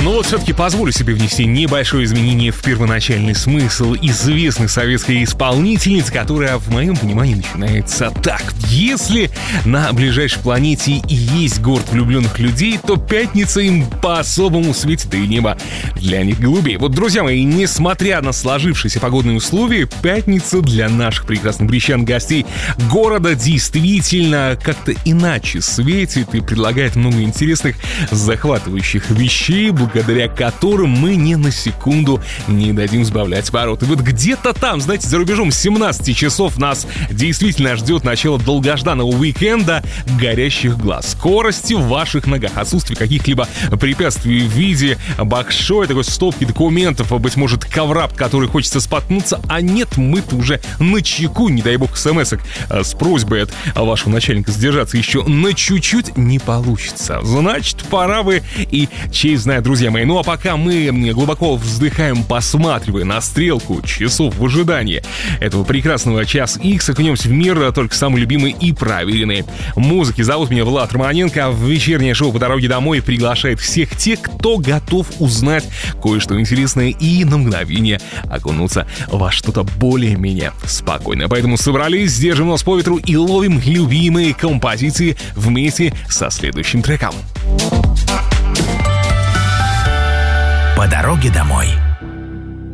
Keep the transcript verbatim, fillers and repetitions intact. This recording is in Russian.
Но вот все-таки позволю себе внести небольшое изменение в первоначальный смысл известной советской исполнительницы, которая, в моем понимании, начинается так. Если на ближайшей планете и есть город влюбленных людей, то пятница им по-особому светит, и небо для них голубее. Вот, друзья мои, несмотря на сложившиеся погодные условия, пятница для наших прекрасных брещан гостей города действительно как-то иначе светит и предлагает много интересных, захватывающих вещей, благодаря которым мы ни на секунду не дадим сбавлять обороты. Вот где-то там, знаете, за рубежом семнадцати часов нас действительно ждет начало долгожданного уикенда горящих глаз, скорости в ваших ногах, отсутствие каких-либо препятствий в виде большой такой стопки документов, быть может, ковра, который хочется споткнуться, а нет, мы-то уже на чеку, не дай бог, смс-ок с просьбой от вашего начальника сдержаться еще на чуть-чуть не получится. Значит, пора бы и честь знает, друзья мои. Ну а пока мы глубоко вздыхаем, посматривая на стрелку часов в ожидании этого прекрасного час Икс, окунемся в мир только самой любимой и проверенной музыки. Зовут меня Влад Романенко. В вечернее шоу «По дороге домой» приглашает всех тех, кто готов узнать кое-что интересное и на мгновение окунуться во что-то более-менее спокойное. Поэтому собрались, держим нос по ветру и ловим любимые композиции вместе со следующим треком. По дороге домой.